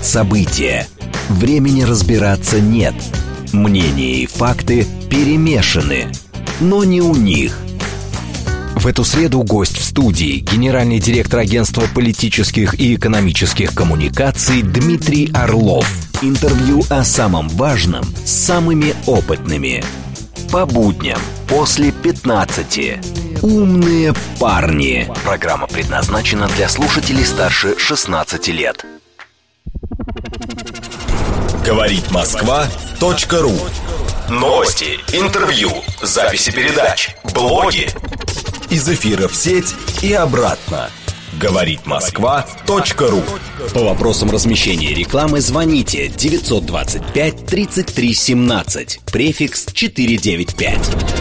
события. Времени разбираться нет. Мнения и факты перемешаны, но не у них. В эту среду гость в студии – генеральный директор агентства политических и экономических коммуникаций Дмитрий Орлов. Интервью о самом важном с самыми опытными. По будням после 15. «Умные парни». Программа предназначена для слушателей старше 16 лет. Говорит Москва.ру. Новости, интервью, записи передач, блоги. Из эфира в сеть и обратно. Говорит Москва.ру. По вопросам размещения рекламы звоните 925 33 17, префикс 495.